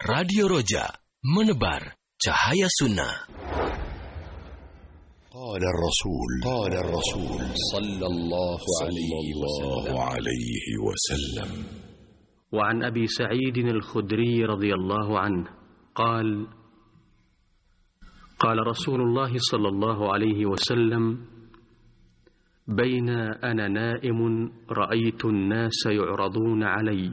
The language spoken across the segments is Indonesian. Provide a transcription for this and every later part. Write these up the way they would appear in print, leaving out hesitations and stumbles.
Radio Roja, menebar cahaya sunnah. قال الرسول صلى الله عليه وسلم وعن أبي سعيد الخدري رضي الله عنه قال قال رسول الله صلى الله عليه وسلم بين أنا نائم رأيت الناس يعرضون علي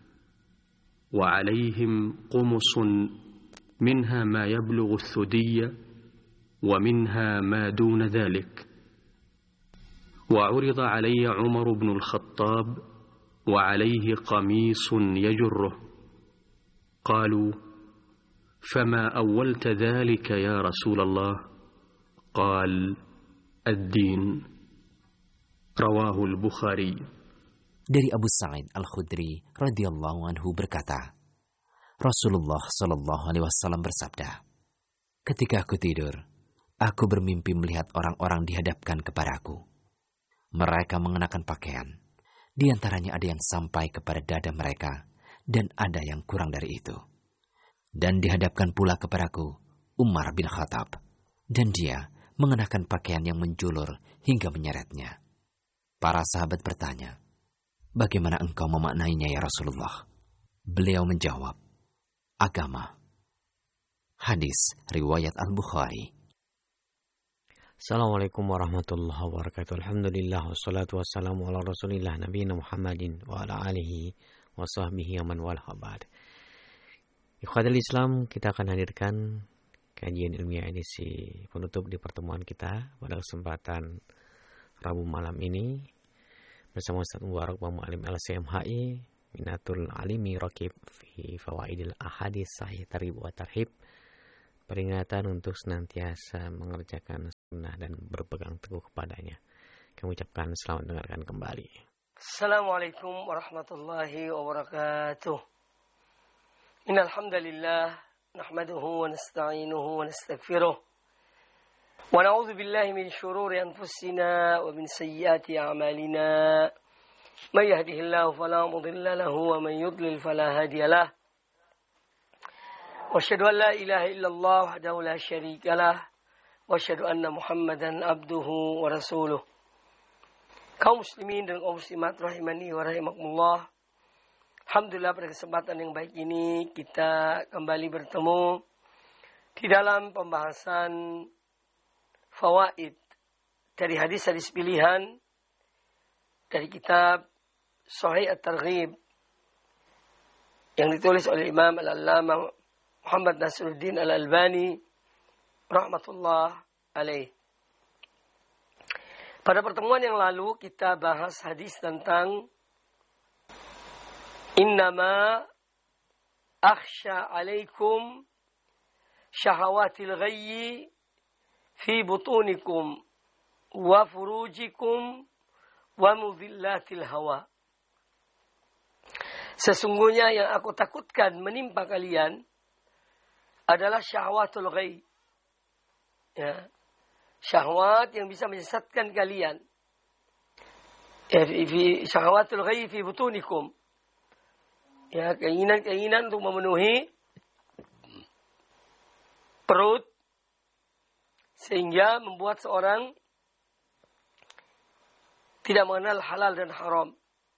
وعليهم قمص منها ما يبلغ الثدي ومنها ما دون ذلك وعرض علي عمر بن الخطاب وعليه قميص يجره قالوا فما أولت ذلك يا رسول الله قال الدين رواه البخاري. Dari Abu Sa'id Al-Khudri radhiyallahu anhu berkata, Rasulullah sallallahu alaihi wasallam bersabda, ketika aku tidur, aku bermimpi melihat orang-orang dihadapkan kepadaku. Mereka mengenakan pakaian. Di antaranya ada yang sampai kepada dada mereka, dan ada yang kurang dari itu. Dan dihadapkan pula kepadaku Umar bin Khattab, dan dia mengenakan pakaian yang menjulur hingga menyeretnya. Para sahabat bertanya, bagaimana engkau memaknainya ya Rasulullah? Beliau menjawab, agama. Hadis riwayat Al-Bukhari. Assalamualaikum warahmatullahi wabarakatuh. Alhamdulillah wassalatu wassalamu ala rasulillah nabiyina Muhammadin wa ala alihi wa sahbihi man walha ba'd. Ikhwatul Islam, kita akan hadirkan kajian ilmiah edisi penutup di pertemuan kita pada kesempatan Rabu malam ini bersama Ustaz Mubarak Bang Mu'alim LCMHI Minatul Alimi Raqib fi Fawaidil Ahadits Sahih Targhib wa Tarhib, peringatan untuk senantiasa mengerjakan sunnah dan berpegang teguh kepadanya. Kami ucapkan selamat mendengarkan kembali. Assalamualaikum warahmatullahi wabarakatuh. Innal hamdalillah nahmaduhu wa nasta'inuhu wa nastaghfiruh wa na'udzu billahi min shururi anfusina wa min sayyiati a'malina. May yahdihillahu fala mudilla lahu wa man yudlil fala hadiya lahu. Wa asyhadu an la ilaha illallah wahdahu la syarika lah wa asyhadu anna Muhammadan abduhu wa rasuluh. Kaum muslimin dan kaum muslimat rahimani wa rahimakumullah. Alhamdulillah, pada kesempatan yang baik ini kita kembali bertemu di dalam pembahasan fawaid dari hadis-hadis pilihan dari kitab Sahih At-Targhib yang ditulis oleh Imam Al-Allamah Muhammad Nasiruddin Al-Albani rahmatullah alaih. Pada pertemuan yang lalu kita bahas hadis tentang innama akhsha alaikum syahawatil ghayyi fi butunikum wa furujikum wa mudhillatil hawa. Sesungguhnya yang aku takutkan menimpa kalian adalah syahwatul ghayy. Ya. Syahwat yang bisa menyesatkan kalian. Ya, syahwatul ghayy fi butunikum. Ya, keinginan-keinginan untuk memenuhi perut sehingga membuat seorang tidak mengenal halal dan haram.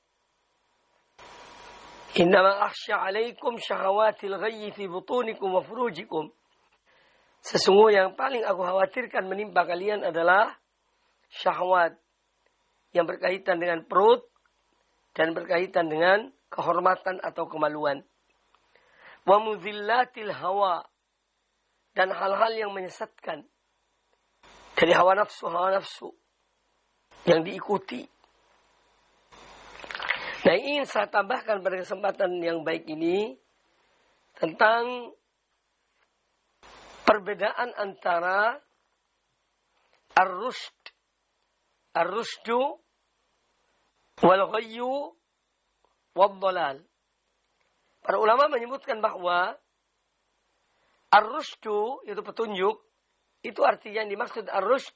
Innama akhsha alaikum syahawatil ghayyi fi butunikum wa furujikum. Sesungguhnya yang paling aku khawatirkan menimpa kalian adalah syahwat yang berkaitan dengan perut dan berkaitan dengan kehormatan atau kemaluan. Wa mudhillatil hawa, dan hal-hal yang menyesatkan dari hawa nafsu yang diikuti. Nah, ingin saya tambahkan pada kesempatan yang baik ini tentang perbedaan antara ar-rushdu wal ghayyu wad dhalal. Para ulama menyebutkan bahwa ar-rushdu itu petunjuk, itu artinya yang dimaksud ar-rushd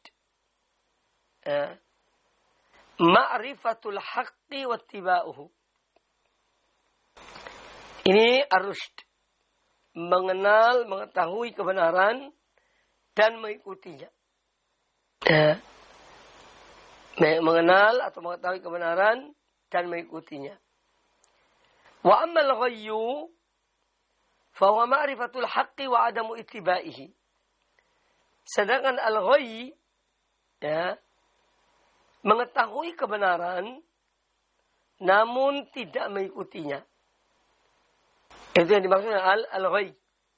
ma'rifatul haqqi wattiba'uhu. Ini ar-rushd. mengenal, mengetahui kebenaran dan mengikutinya. Mengenal atau mengetahui kebenaran dan mengikutinya. Wa ammal ghayyu fa huwa ma'rifatul haqqi wa adamu ittibaihi. Sedangkan al-ghayy, ya, mengetahui kebenaran namun tidak mengikutinya. Itu yang dimaksud al-ghayy.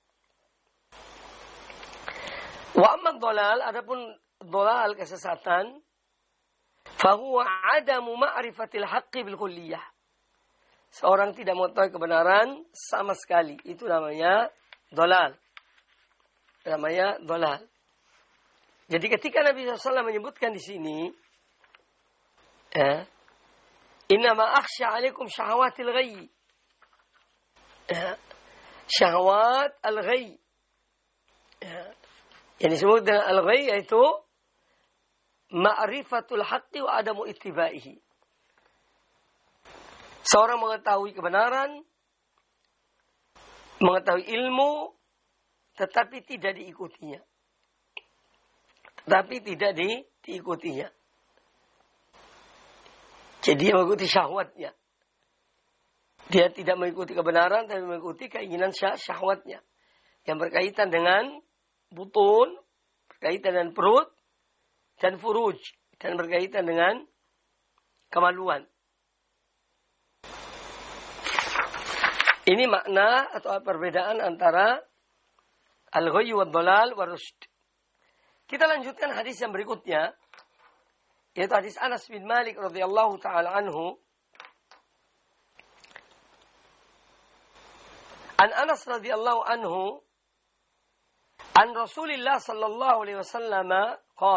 Wa amma dhalal, adapun dhalal, kesesatan, fa huwa adamu ma'rifatil haqqi bil kulliyah. Seorang tidak mengetahui kebenaran sama sekali. Itu namanya dhalal. Namanya dhalal. Jadi ketika Nabi SAW menyebutkan di sini, innama akhsha alaikum syahawatil ghayy. Syahwat al-ghayy. Yang disebut dengan al-ghayy yaitu ma'rifatul haqqi wa adamu ittibaihi. Seorang mengetahui kebenaran, mengetahui ilmu, tetapi tidak diikutinya. Diikutinya. Jadi dia mengikuti syahwatnya. Dia tidak mengikuti kebenaran, tapi mengikuti keinginan syahwatnya. Yang berkaitan dengan butun, berkaitan dengan perut, dan furuj. Dan berkaitan dengan kemaluan. Ini makna atau perbedaan antara al-ghayy wa dhalal wa rushd. Kita lanjutkan hadis yang berikutnya, yaitu hadis Anas bin Malik radhiyallahu taala anhu. An Anas radhiyallahu anhu an Rasulillah sallallahu alaihi wasallam